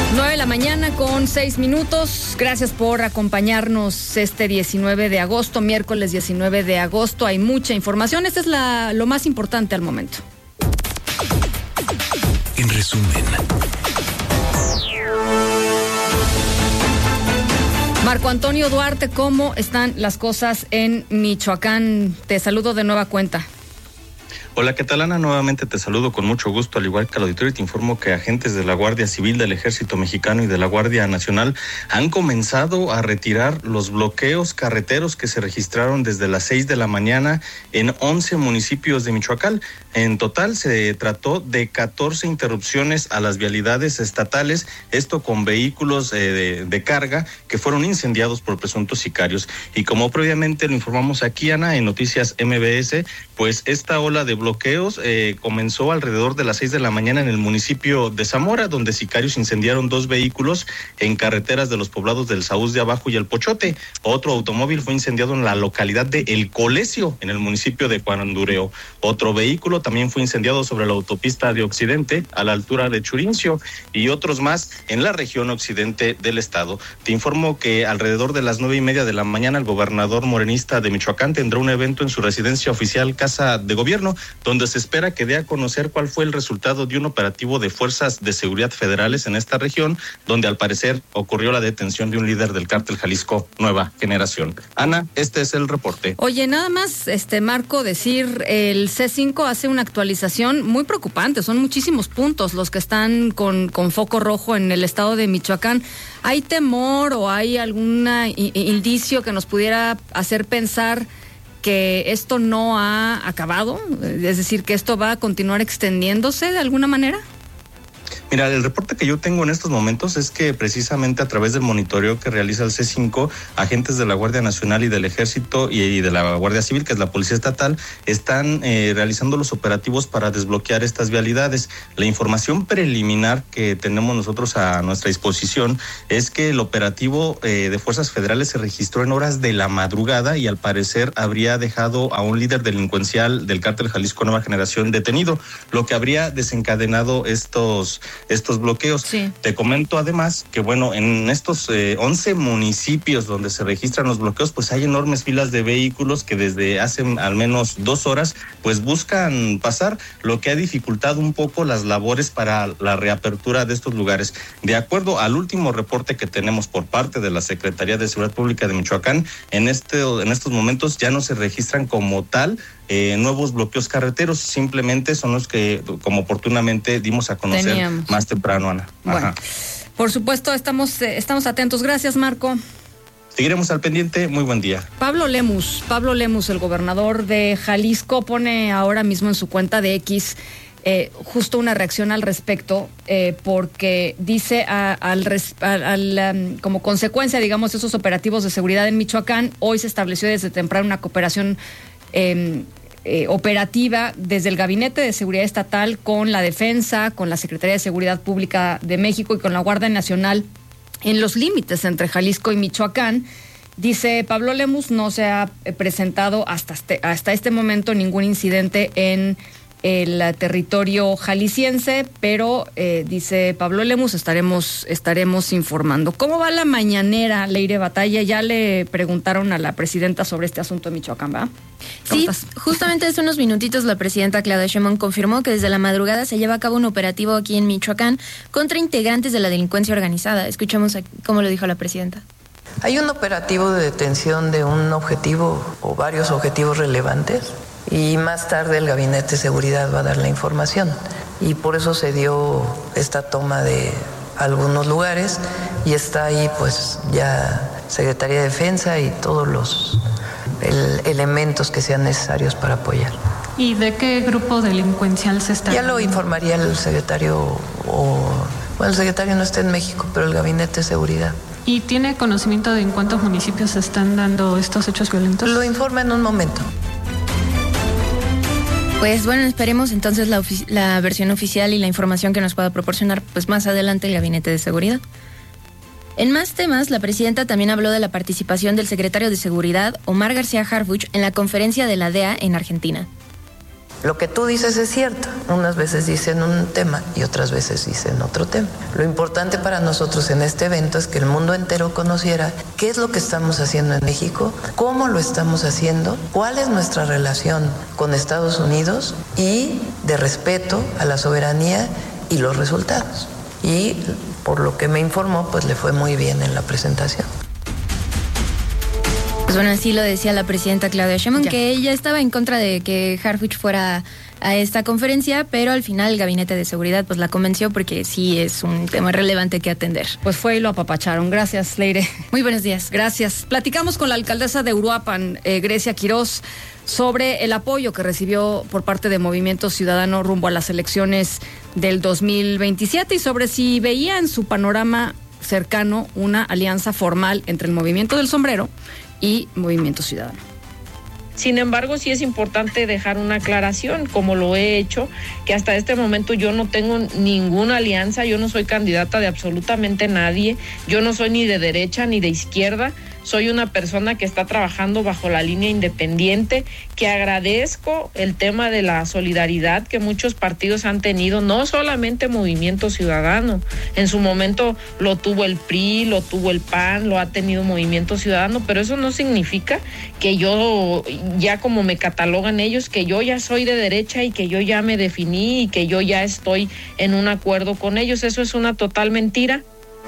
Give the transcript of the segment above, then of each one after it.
9:06 a.m. Gracias por acompañarnos este 19 de agosto, miércoles 19 de agosto. Hay mucha información. Esta es lo más importante al momento. En resumen. Marco Antonio Duarte, ¿cómo están las cosas en Michoacán? Te saludo de nueva cuenta. Hola, ¿qué tal, Ana? Nuevamente te saludo con mucho gusto, al igual que al auditorio, y te informo que agentes de la Guardia Civil, del Ejército Mexicano y de la Guardia Nacional han comenzado a retirar los bloqueos carreteros que se registraron desde las 6 de la mañana en 11 municipios de Michoacán. En total se trató de 14 interrupciones a las vialidades estatales, esto con vehículos de carga que fueron incendiados por presuntos sicarios. Y como previamente lo informamos aquí, Ana, en Noticias MBS, pues esta ola de bloqueos comenzó alrededor de las 6 de la mañana en el municipio de Zamora, donde sicarios incendiaron 2 vehículos en carreteras de los poblados del Saúz de Abajo y El Pochote. Otro automóvil fue incendiado en la localidad de El Colesio, en el municipio de Cuandureo. Otro vehículo también fue incendiado sobre la autopista de Occidente, a la altura de Churincio, y otros más en la región occidente del estado. Te informo que alrededor de las 9:30 de la mañana el gobernador morenista de Michoacán tendrá un evento en su residencia oficial, Casa de Gobierno, donde se espera que dé a conocer cuál fue el resultado de un operativo de fuerzas de seguridad federales en esta región, donde al parecer ocurrió la detención de un líder del cártel Jalisco Nueva Generación. Ana, este es el reporte. Oye, nada más, Marco, decir, el C5 hace una actualización muy preocupante, son muchísimos puntos los que están con foco rojo en el estado de Michoacán. ¿Hay temor o hay algún indicio que nos pudiera hacer pensar que esto no ha acabado? Es decir, que esto va a continuar extendiéndose de alguna manera. Mira, el reporte que yo tengo en estos momentos es que precisamente a través del monitoreo que realiza el C5, agentes de la Guardia Nacional y del Ejército y de la Guardia Civil, que es la Policía Estatal, están realizando los operativos para desbloquear estas vialidades. La información preliminar que tenemos nosotros a nuestra disposición es que el operativo de fuerzas federales se registró en horas de la madrugada y al parecer habría dejado a un líder delincuencial del cártel Jalisco Nueva Generación detenido, lo que habría desencadenado estos bloqueos. Sí. Te comento además que, bueno, en estos 11 municipios donde se registran los bloqueos, pues hay enormes filas de vehículos que desde hace al menos 2 horas pues buscan pasar, lo que ha dificultado un poco las labores para la reapertura de estos lugares. De acuerdo al último reporte que tenemos por parte de la Secretaría de Seguridad Pública de Michoacán, en estos momentos ya no se registran como tal nuevos bloqueos carreteros, simplemente son los que, como oportunamente dimos a conocer más temprano, Ana. Bueno, por supuesto, estamos atentos. Gracias, Marco. Seguiremos al pendiente. Muy buen día. Pablo Lemus, el gobernador de Jalisco, pone ahora mismo en su cuenta de X justo una reacción al respecto, porque dice como consecuencia, digamos, de esos operativos de seguridad en Michoacán, hoy se estableció desde temprano una cooperación operativa desde el Gabinete de Seguridad Estatal con la Defensa, con la Secretaría de Seguridad Pública de México y con la Guardia Nacional en los límites entre Jalisco y Michoacán. Dice Pablo Lemus, no se ha presentado hasta este momento ningún incidente en el territorio jalisciense, pero dice Pablo Lemus, estaremos informando. ¿Cómo va la mañanera, Leire Batalla? Ya le preguntaron a la presidenta sobre este asunto de Michoacán, ¿va? Sí, justamente hace unos minutitos la presidenta Claudia Sheinbaum confirmó que desde la madrugada se lleva a cabo un operativo aquí en Michoacán contra integrantes de la delincuencia organizada. Escuchamos cómo lo dijo la presidenta. Hay un operativo de detención de un objetivo o varios objetivos relevantes y más tarde el Gabinete de Seguridad va a dar la información y por eso se dio esta toma de algunos lugares y está ahí pues ya Secretaría de Defensa y todos los elementos que sean necesarios para apoyar. ¿Y de qué grupo delincuencial se está? Ya lo informaría el secretario el secretario no está en México, pero el Gabinete de Seguridad. ¿Y tiene conocimiento de en cuántos municipios se están dando estos hechos violentos? Lo informa en un momento. Pues bueno, esperemos entonces la versión oficial y la información que nos pueda proporcionar pues más adelante el Gabinete de Seguridad. En más temas, la presidenta también habló de la participación del secretario de Seguridad, Omar García Harfuch, en la conferencia de la DEA en Argentina. Lo que tú dices es cierto, unas veces dicen un tema y otras veces dicen otro tema. Lo importante para nosotros en este evento es que el mundo entero conociera qué es lo que estamos haciendo en México, cómo lo estamos haciendo, cuál es nuestra relación con Estados Unidos y de respeto a la soberanía y los resultados. Y por lo que me informó, pues le fue muy bien en la presentación. Pues bueno, así lo decía la presidenta Claudia Sheinbaum, que ella estaba en contra de que Harfuch fuera a esta conferencia, pero al final el Gabinete de Seguridad pues la convenció porque sí es un tema relevante que atender. Pues fue y lo apapacharon. Gracias, Leire. Muy buenos días. Gracias. Platicamos con la alcaldesa de Uruapan, Grecia Quirós, sobre el apoyo que recibió por parte de Movimiento Ciudadano rumbo a las elecciones del 2027 y sobre si veía en su panorama cercano una alianza formal entre el Movimiento del Sombrero y Movimiento Ciudadano. Sin embargo, sí es importante dejar una aclaración, como lo he hecho, que hasta este momento yo no tengo ninguna alianza, yo no soy candidata de absolutamente nadie, yo no soy ni de derecha ni de izquierda, soy una persona que está trabajando bajo la línea independiente, que agradezco el tema de la solidaridad que muchos partidos han tenido, no solamente Movimiento Ciudadano, en su momento lo tuvo el PRI, lo tuvo el PAN, lo ha tenido Movimiento Ciudadano, pero eso no significa que yo, ya como me catalogan ellos, que yo ya soy de derecha y que yo ya me definí y que yo ya estoy en un acuerdo con ellos, eso es una total mentira.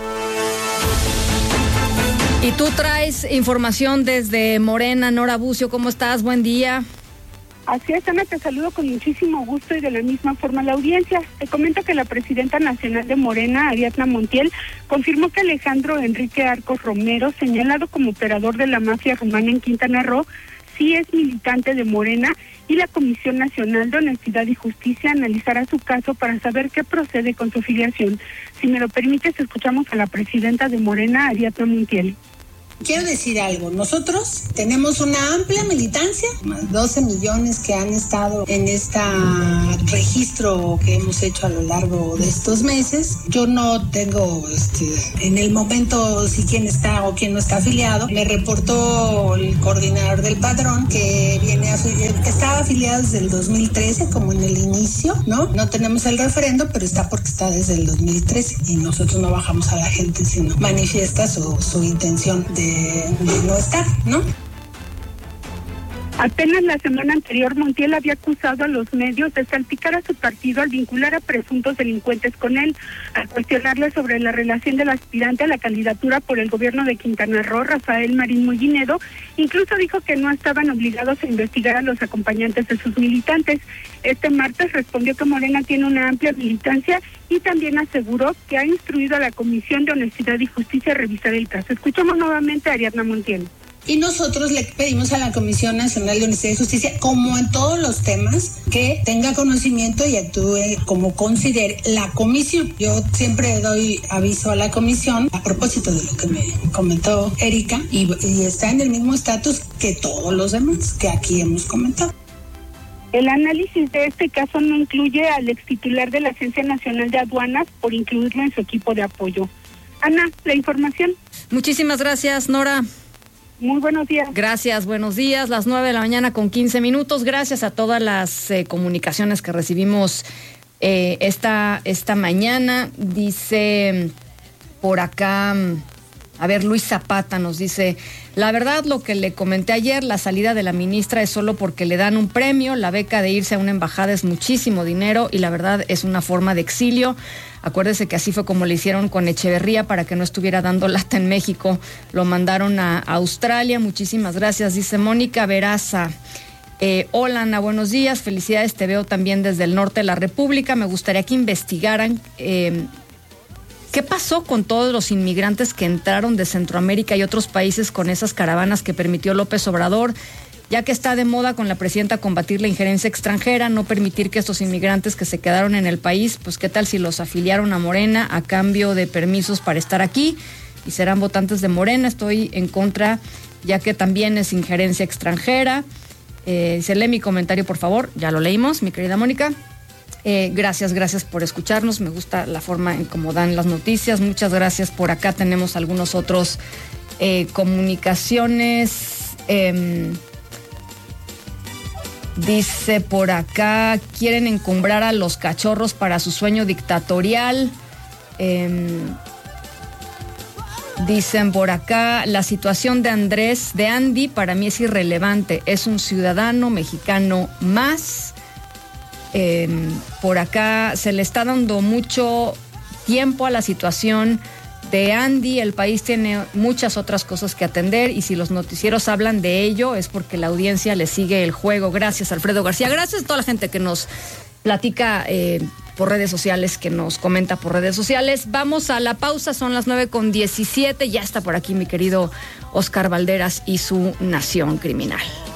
Y tú traes información desde Morena, Nora Bucio, ¿cómo estás? Buen día. Así es, Ana, te saludo con muchísimo gusto y de la misma forma a la audiencia. Te comento que la presidenta nacional de Morena, Ariadna Montiel, confirmó que Alejandro Enrique Arcos Romero, señalado como operador de la mafia rumana en Quintana Roo, sí es militante de Morena y la Comisión Nacional de Honestidad y Justicia analizará su caso para saber qué procede con su filiación. Si me lo permites, escuchamos a la presidenta de Morena, Ariadna Montiel. Quiero decir algo, nosotros tenemos una amplia militancia, más 12 millones que han estado en este registro que hemos hecho a lo largo de estos meses. Yo no tengo en el momento si quién está o quién no está afiliado. Me reportó el coordinador del padrón que estaba afiliado desde el 2013, como en el inicio, ¿no? No tenemos el referendo, pero está porque está desde el 2013 y nosotros no bajamos a la gente, sino manifiesta su intención de no estar, ¿no? Apenas la semana anterior, Montiel había acusado a los medios de salpicar a su partido al vincular a presuntos delincuentes con él, al cuestionarle sobre la relación del aspirante a la candidatura por el gobierno de Quintana Roo, Rafael Marín Mollinedo. Incluso dijo que no estaban obligados a investigar a los acompañantes de sus militantes. Este martes respondió que Morena tiene una amplia militancia y también aseguró que ha instruido a la Comisión de Honestidad y Justicia a revisar el caso. Escuchamos nuevamente a Ariadna Montiel. Y nosotros le pedimos a la Comisión Nacional de Honestidad y Justicia, como en todos los temas, que tenga conocimiento y actúe como considere la comisión. Yo siempre doy aviso a la comisión a propósito de lo que me comentó Erika y está en el mismo estatus que todos los demás que aquí hemos comentado. El análisis de este caso no incluye al extitular de la Agencia Nacional de Aduanas por incluirlo en su equipo de apoyo. Ana, la información. Muchísimas gracias, Nora. Muy buenos días. Gracias, buenos días. Las 9:00 con 15 minutos. Gracias a todas las comunicaciones que recibimos esta mañana. Dice por acá, a ver, Luis Zapata nos dice: la verdad, lo que le comenté ayer, la salida de la ministra es solo porque le dan un premio, la beca de irse a una embajada es muchísimo dinero y la verdad es una forma de exilio. Acuérdese que así fue como le hicieron con Echeverría para que no estuviera dando lata en México. Lo mandaron a Australia. Muchísimas gracias, dice Mónica Veraza. Hola, Ana, buenos días. Felicidades, te veo también desde el norte de la República. Me gustaría que investigaran qué pasó con todos los inmigrantes que entraron de Centroamérica y otros países con esas caravanas que permitió López Obrador. Ya que está de moda con la presidenta combatir la injerencia extranjera, no permitir que estos inmigrantes que se quedaron en el país, pues qué tal si los afiliaron a Morena a cambio de permisos para estar aquí y serán votantes de Morena. Estoy en contra, ya que también es injerencia extranjera. Se lee mi comentario, por favor. Ya lo leímos, mi querida Mónica. Gracias por escucharnos. Me gusta la forma en cómo dan las noticias. Muchas gracias. Por acá tenemos algunos otros comunicaciones. Dice por acá, quieren encumbrar a los cachorros para su sueño dictatorial. Dicen por acá, la situación de Andy, para mí es irrelevante. Es un ciudadano mexicano más. Por acá se le está dando mucho tiempo a la situación de Andy. El país tiene muchas otras cosas que atender y si los noticieros hablan de ello es porque la audiencia le sigue el juego. Gracias, Alfredo García. Gracias a toda la gente que nos platica por redes sociales, que nos comenta por redes sociales. Vamos a la pausa, son las 9:17. Ya está por aquí mi querido Oscar Valderas y su Nación Criminal.